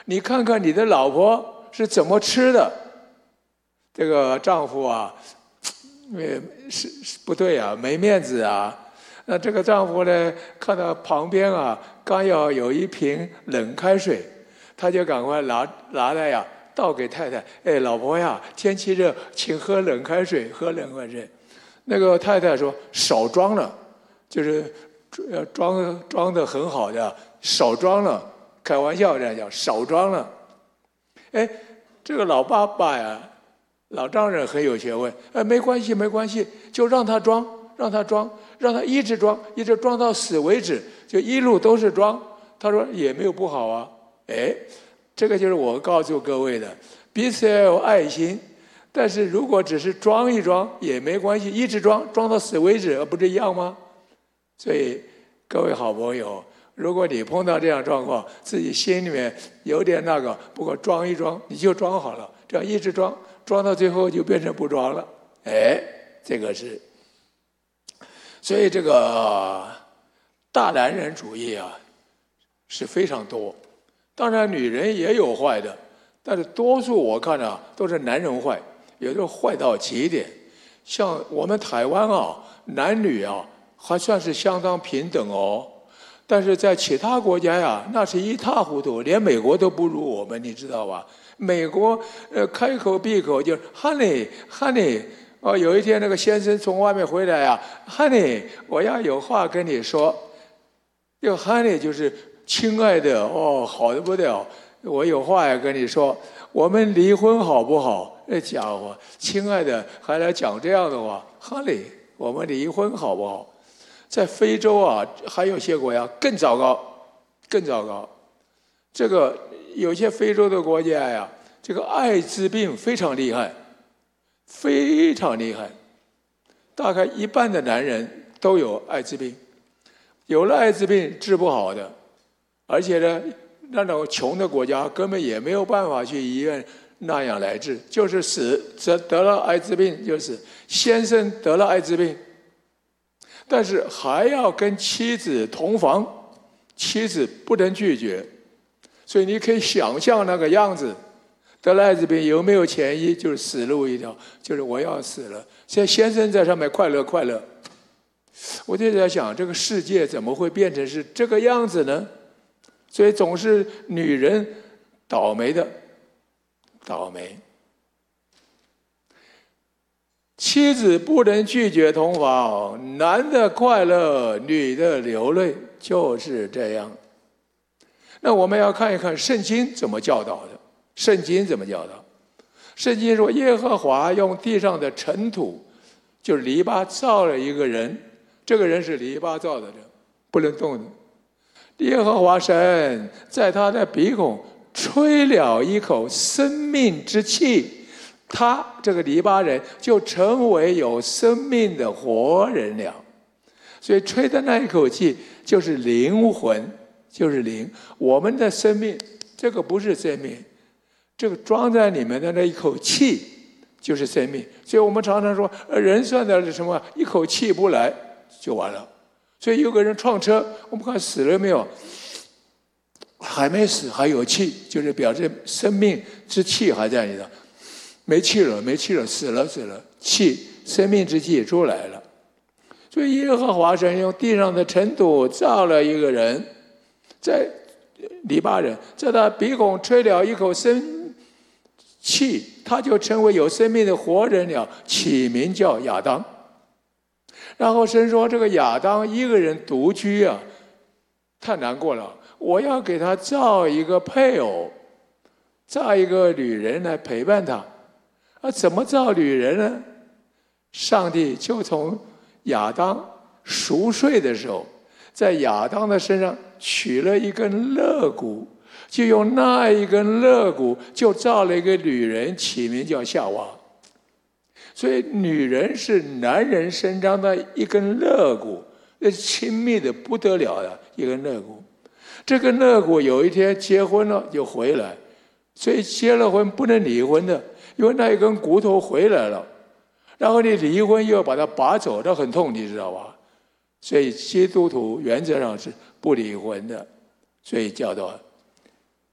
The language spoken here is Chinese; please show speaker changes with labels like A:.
A: 你看看你的老婆是怎么吃的。这个丈夫啊，是不对啊，没面子啊。那这个丈夫呢，看到旁边啊，刚要有一瓶冷开水，他就赶快拿来呀，倒给太太。哎，老婆呀，天气热，请喝冷开水，喝冷开水。那个太太说少装了，就是装的很好的，少装了，开玩笑这样讲，少装了。哎，这个老爸爸呀，老丈人很有学问。哎，没关系，没关系，就让他装，让他装，让他一直装，一直装到死为止，就一路都是装。他说也没有不好啊。哎，这个就是我告诉各位的，彼此要有爱心。但是如果只是装一装也没关系，一直装到死为止，不是一样吗？所以各位好朋友，如果你碰到这样状况，自己心里面有点那个，不过装一装，你就装好了，这样一直装到最后就变成不装了。哎，这个是，所以这个大男人主义啊是非常多。当然女人也有坏的，但是多数我看啊都是男人坏，有的坏到极点。像我们台湾啊，男女啊还算是相当平等哦。但是在其他国家呀，那是一塌糊涂，连美国都不如我们，你知道吧？美国开口闭口就是 honey honey。哦，有一天那个先生从外面回来啊 ，honey， 我要有话跟你说。这个 honey 就是亲爱的哦，好的不得了，我有话要跟你说。我们离婚好不好？那家伙，亲爱的还来讲这样的话 ，honey， 我们离婚好不好？在非洲啊，还有些国家更糟糕，更糟糕。这个有些非洲的国家呀，这个艾滋病非常厉害，非常厉害。大概一半的男人都有艾滋病，有了艾滋病治不好的，而且呢，那种穷的国家根本也没有办法去医院那样来治，就是死，得了艾滋病就死。先生得了艾滋病。但是还要跟妻子同房，妻子不能拒绝，所以你可以想象那个样子。得了艾滋病有没有前医？就是死路一条，就是我要死了。现在先生在上面快乐快乐，我就在想，这个世界怎么会变成是这个样子呢？所以总是女人倒霉的，倒霉。妻子不能拒绝同房，男的快乐，女的流泪，就是这样。那我们要看一看圣经怎么教导的。圣经怎么教导？圣经说，耶和华用地上的尘土，就是篱笆造了一个人，这个人是篱笆造的人，不能动的。耶和华神在他的鼻孔吹了一口生命之气，他这个篱笆人就成为有生命的活人了。所以吹的那一口气就是灵魂，就是灵。我们的生命，这个不是生命，这个装在里面的那一口气就是生命。所以我们常常说，人算的是什么？一口气不来就完了。所以有个人撞车，我们看死了没有？还没死，还有气，就是表示生命之气还在里头。没气了，没气了，死了，死了，气，生命之气出来了。所以耶和华神用地上的尘土造了一个人，在篱笆人，在他鼻孔吹了一口生气，他就成为有生命的活人了，起名叫亚当。然后神说，这个亚当一个人独居啊，太难过了，我要给他造一个配偶，造一个女人来陪伴他。怎么造女人呢？上帝就从亚当熟睡的时候，在亚当的身上取了一根肋骨，就用那一根肋骨就造了一个女人，起名叫夏娃。所以女人是男人身上的一根肋骨，那是亲密的不得了的一根肋骨。这根肋骨有一天结婚了就回来，所以结了婚不能离婚的，因为那一根骨头回来了，然后你离婚又要把它拔走，这很痛，你知道吧？所以基督徒原则上是不离婚的，所以叫做